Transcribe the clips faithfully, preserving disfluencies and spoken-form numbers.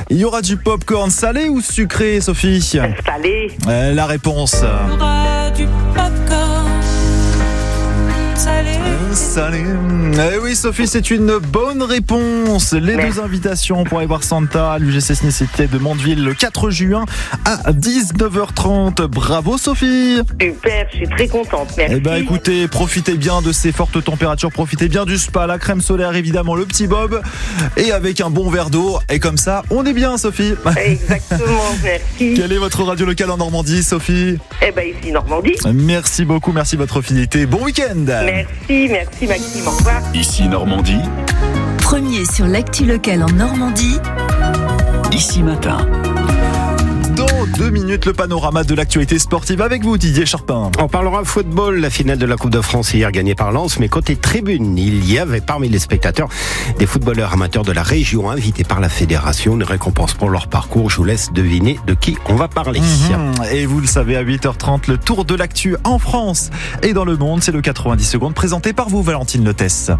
Il y aura du popcorn salé ou sucré, Sophie ? Salé. Euh, la réponse. Il y aura du popcorn salé. Salé. Eh oui, Sophie, c'est une bonne réponse. Les Merci. deux invitations pour aller voir Santa à l'U G C Ciné-Cité de Mandeville le quatre juin à dix-neuf heures trente. Bravo, Sophie. Super, je suis très contente. Merci. Eh ben, écoutez, profitez bien de ces fortes températures, profitez bien du spa, la crème solaire, évidemment, le petit bob, et avec un bon verre d'eau. Et comme ça, on est bien, Sophie. Exactement, merci. Quelle est votre radio locale en Normandie, Sophie ? Eh ben ici Normandie. Merci beaucoup, merci de votre fidélité. Bon week-end. Merci, merci Maxime. Au revoir. Ici Normandie, Premier sur l'actu locale en Normandie, ici matin. Dans deux minutes, le panorama de l'actualité sportive avec vous, Didier Charpin. On parlera football, la finale de la Coupe de France hier gagnée par Lens, mais côté tribune, il y avait parmi les spectateurs des footballeurs amateurs de la région invités par la fédération, une récompense pour leur parcours. Je vous laisse deviner de qui on va parler. Mmh. Et vous le savez, à huit heures trente, le tour de l'actu en France et dans le monde, c'est le quatre-vingt-dix secondes présenté par vous, Valentine Lotès.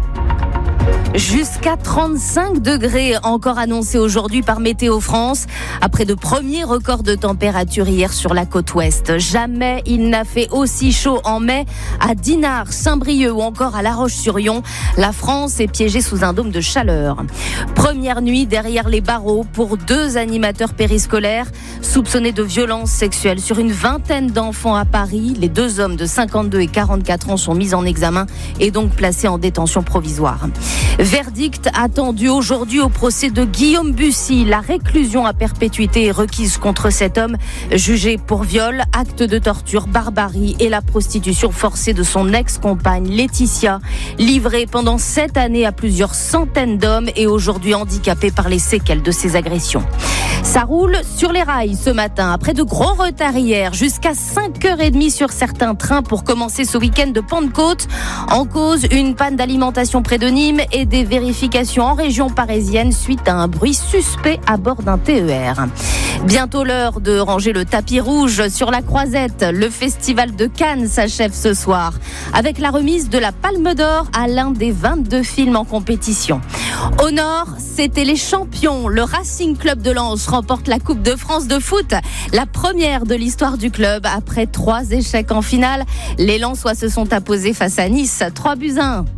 Jusqu'à trente-cinq degrés encore annoncés aujourd'hui par Météo France. Après de premiers records de température hier sur la côte ouest. Jamais il n'a fait aussi chaud en mai à Dinard, Saint-Brieuc ou encore à La Roche-sur-Yon. La France est piégée sous un dôme de chaleur. Première nuit derrière les barreaux pour deux animateurs périscolaires soupçonnés de violences sexuelles sur une vingtaine d'enfants à Paris. Les deux hommes de cinquante-deux et quarante-quatre ans sont mis en examen et donc placés en détention provisoire. Verdict attendu aujourd'hui au procès de Guillaume Bussy. La réclusion à perpétuité est requise contre cet homme jugé pour viol, acte de torture, barbarie et la prostitution forcée de son ex-compagne Laetitia, livrée pendant sept années à plusieurs centaines d'hommes et aujourd'hui handicapée par les séquelles de ces agressions. Ça roule sur les rails ce matin, après de gros retards hier, jusqu'à cinq heures trente sur certains trains pour commencer ce week-end de Pentecôte. En cause, une panne d'alimentation près de Nîmes et des vérifications en région parisienne suite à un bruit suspect à bord d'un T E R. Bientôt l'heure de ranger le tapis rouge sur la Croisette. Le festival de Cannes s'achève ce soir avec la remise de la Palme d'Or à l'un des vingt-deux films en compétition. Au nord, c'était les champions. Le Racing Club de Lens remporte la Coupe de France de foot, la première de l'histoire du club après trois échecs en finale. Les Lensois se sont imposés face à Nice, trois buts à un.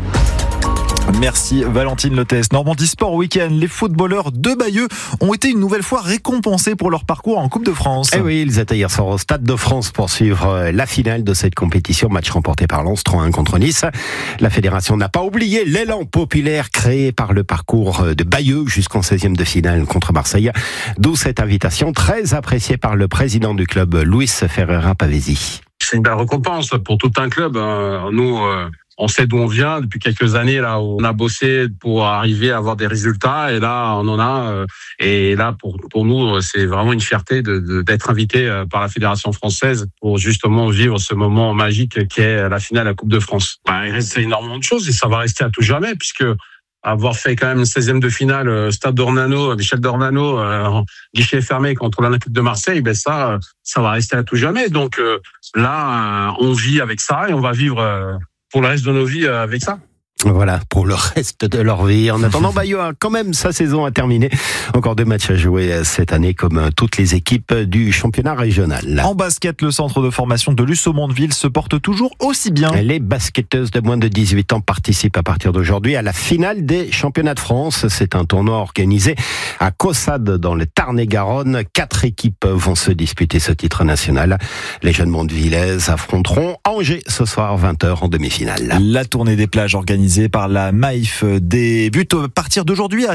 Merci Valentine Lotès. Normandie Sport Week-end, les footballeurs de Bayeux ont été une nouvelle fois récompensés pour leur parcours en Coupe de France. Eh oui, ils étaient hier soir au Stade de France pour suivre la finale de cette compétition, match remporté par Lens trois à un contre Nice. La fédération n'a pas oublié l'élan populaire créé par le parcours de Bayeux jusqu'en seizième de finale contre Marseille. D'où cette invitation très appréciée par le président du club, Luis Ferreira Pavesi. C'est une belle récompense pour tout un club. Nous, on sait d'où on vient depuis quelques années. Là, on a bossé pour arriver à avoir des résultats, et là, on en a. Et là, pour pour nous, c'est vraiment une fierté de, de d'être invité par la fédération française pour justement vivre ce moment magique qui est la finale de la Coupe de France. Ben, il reste énormément de choses et ça va rester à tout jamais, puisque avoir fait quand même une seizième de finale, Stade d'Ornano, Michel d'Ornano, euh, guichet fermé contre l'Olympique de Marseille, ben ça, ça va rester à tout jamais. Donc euh, là, euh, on vit avec ça et on va vivre euh, pour le reste de nos vies euh, avec ça. Voilà, pour le reste de leur vie. En attendant, Bayeux a quand même sa saison à terminer. Encore deux matchs à jouer cette année, comme toutes les équipes du championnat régional. En basket, le centre de formation de Luce au Mondeville se porte toujours aussi bien. Les basketteuses de moins de dix-huit ans participent à partir d'aujourd'hui à la finale des championnats de France. C'est un tournoi organisé à Caussade, dans le Tarn-et-Garonne. Quatre équipes vont se disputer ce titre national. Les jeunes mondevillaises affronteront Angers ce soir, vingt heures, en demi-finale. La tournée des plages organisée par la M A I F débute à partir d'aujourd'hui à